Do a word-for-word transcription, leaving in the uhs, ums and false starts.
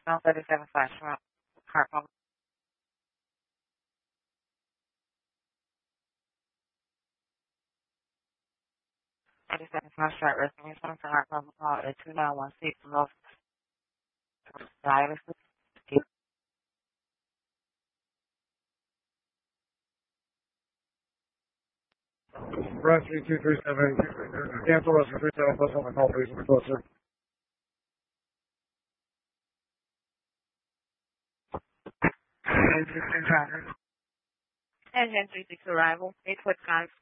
Now thirty-seven slash heart pump. thirty-seven slash short rescue center for heart pump call at two nine one six North Dialysis. Rescue two three seven, cancel rescue three seven plus one, call please, we're closer. Engine three six arrival. Eight foot five.